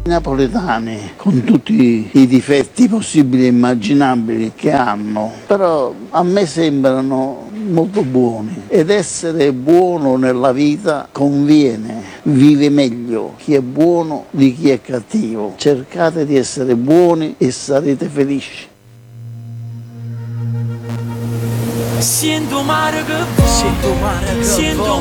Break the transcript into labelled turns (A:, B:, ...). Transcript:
A: napoletani, con tutti i difetti possibili e immaginabili che hanno, però a me sembrano molto buoni, ed essere buono nella vita conviene, vive meglio chi è buono di chi è cattivo. Cercate di essere buoni e sarete felici.
B: Siento mare che va,